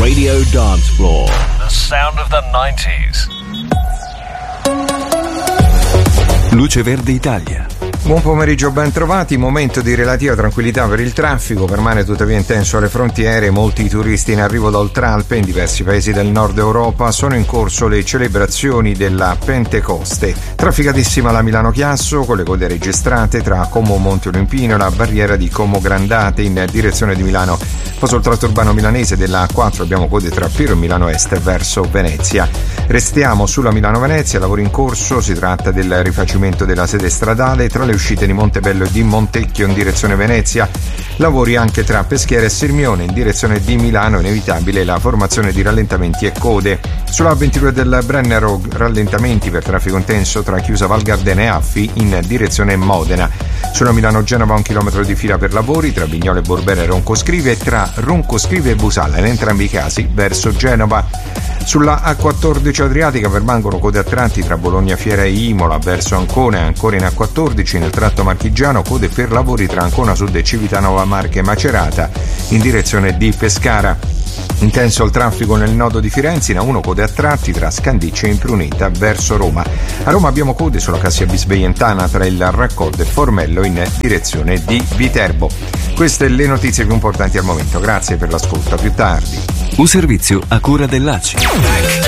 Radio Dance Floor. The sound of the 90s. Luce Verde Italia. Buon pomeriggio, ben trovati. Momento di relativa tranquillità per il traffico, permane tuttavia intenso alle frontiere. Molti turisti in arrivo da Oltralpe. In diversi paesi del nord Europa sono in corso le celebrazioni della Pentecoste. Trafficatissima la Milano-Chiasso, con le code registrate tra Como Monte Olimpino e la barriera di Como Grandate in direzione di Milano. Poi sul tratto urbano milanese della A4 abbiamo code tra Piero e Milano Est verso Venezia. Restiamo sulla Milano-Venezia, lavori in corso, si tratta del rifacimento della sede stradale tra le uscite di Montebello e di Montecchio in direzione Venezia, lavori anche tra Peschiera e Sirmione in direzione di Milano, inevitabile la formazione di rallentamenti e code. Sulla A22 del Brennero rallentamenti per traffico intenso tra Chiusa Val Gardena e Affi in direzione Modena. Sulla Milano-Genova 1 chilometro di fila per lavori tra Vignole Borbera e Roncoscrive e tra Roncoscrive e Busalla, in entrambi i casi verso Genova. Sulla A14 Adriatica permangono code a tratti tra Bologna Fiera e Imola verso Ancona, ancora in A14 nel tratto marchigiano code per lavori tra Ancona Sud e Civitanova Marche Macerata in direzione di Pescara. Intenso il traffico nel nodo di Firenze, in A1 code a tratti tra Scandicci e Impruneta verso Roma. A Roma abbiamo code sulla Cassia Bisveientana tra il Raccordo e Formello in direzione di Viterbo. Queste le notizie più importanti al momento. Grazie per l'ascolto, a più tardi. Un servizio a cura dell'ACI.